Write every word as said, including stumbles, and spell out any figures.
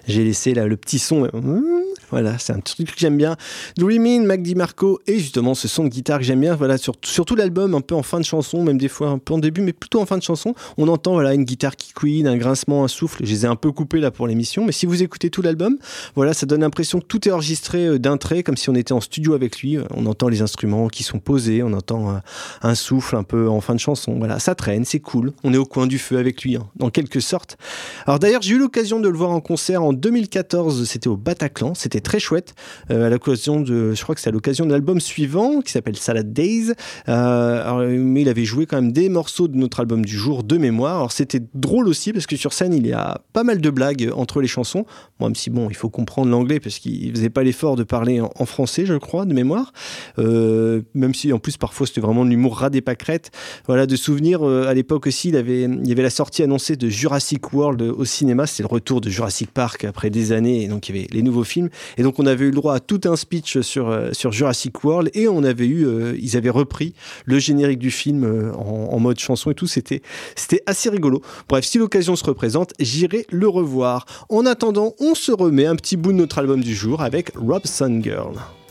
j'ai laissé là, le petit son. Voilà, c'est un truc que j'aime bien. Dreamin', Mac DiMarco, et justement ce son de guitare que j'aime bien. Voilà, sur, sur tout l'album, un peu en fin de chanson, même des fois un peu en début, mais plutôt en fin de chanson, on entend voilà, une guitare qui couine, un grincement, un souffle. Je les ai un peu coupés là pour l'émission, mais si vous écoutez tout l'album, voilà, ça donne l'impression que tout est enregistré d'un trait, comme si on était en studio avec lui. On entend les instruments qui sont posés, on entend un, un souffle un peu en fin de chanson. Voilà, ça traîne, c'est cool. On est au coin du feu avec lui, hein, en quelque sorte. Alors d'ailleurs, j'ai eu l'occasion de le voir en concert en deux mille quatorze, c'était au Bataclan, c'était très chouette, euh, à l'occasion de, je crois que c'est à l'occasion de l'album suivant, qui s'appelle Salad Days, euh, alors, mais il avait joué quand même des morceaux de notre album du jour de mémoire. Alors c'était drôle aussi, parce que sur scène, il y a pas mal de blagues entre les chansons, bon, même si bon, il faut comprendre l'anglais, parce qu'il faisait pas l'effort de parler en, en français, je crois, de mémoire, euh, même si en plus parfois c'était vraiment de l'humour ras des pâquerettes. Voilà, de souvenirs, euh, à l'époque aussi, il, avait, il y avait la sortie annoncée de Jurassic World au cinéma, c'était le retour de Jurassic Park après des années, et donc il y avait les nouveaux films, et donc on avait eu le droit à tout un speech sur, euh, sur Jurassic World, et on avait eu, euh, ils avaient repris le générique du film euh, en, en mode chanson et tout, c'était, c'était assez rigolo. Bref, si l'occasion se représente, j'irai le revoir. En attendant, on se remet un petit bout de notre album du jour avec Robson Girl.